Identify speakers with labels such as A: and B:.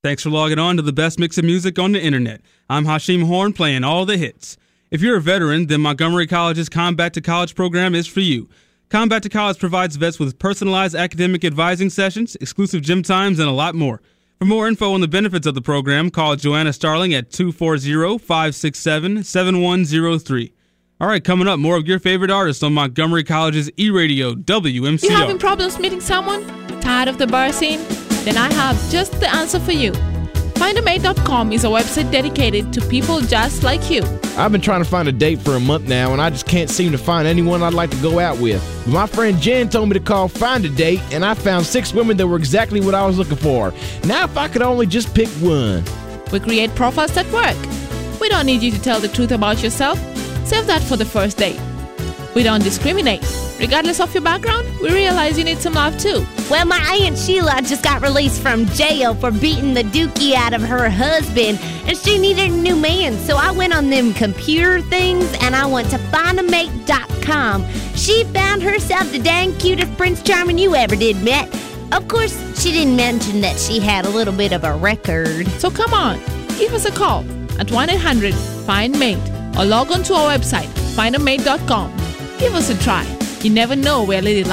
A: Thanks for logging on to the best mix of music on the internet. I'm Hashim Horn playing all the hits. If you're a veteran, then Montgomery College's Combat to College program is for you. Combat to College provides vets with personalized academic advising sessions, exclusive gym times, and a lot more. For more info on the benefits of the program, call Joanna Starling at 240-567-7103. All right, coming up, more of your favorite artists on Montgomery College's E-Radio WMCR.
B: You having problems meeting someone? Tired of the bar scene? Then I have just the answer for you. FindAMate.com is a website dedicated to people just like you.
C: I've been trying to find a date for a month now, and I just can't seem to find anyone I'd like to go out with. But my friend Jen told me to call Find a Date, and I found 6 women that were exactly what I was looking for. Now if I could only just pick one.
B: We create profiles that work. We don't need you to tell the truth about yourself. Save that for the first date. We don't discriminate. Regardless of your background, we realize you need some love too.
D: Well, my Aunt Sheila just got released from jail for beating the dookie out of her husband, and she needed a new man. So I went on them computer things, and I went to findamate.com. She found herself the dang cutest Prince Charming you ever did met. Of course, she didn't mention that she had a little bit of a record.
B: So come on, give us a call at 1-800-FIND-MATE or log on to our website, findamate.com. Give us a try. You never know where Lady Life